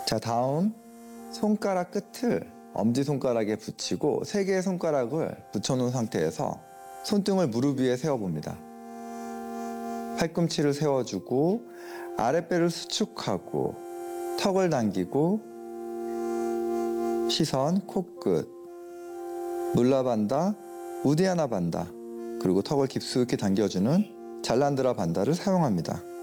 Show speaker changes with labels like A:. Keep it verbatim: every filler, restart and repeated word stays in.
A: 자, 다음 손가락 끝을 엄지손가락에 붙이고 세 개의 손가락을 붙여놓은 상태에서 손등을 무릎 위에 세워봅니다. 팔꿈치를 세워주고 아랫배를 수축하고 턱을 당기고 시선 코끝, 물라반다, 우디아나 반다, 그리고 턱을 깊숙이 당겨주는 잘란드라 반다를 사용합니다.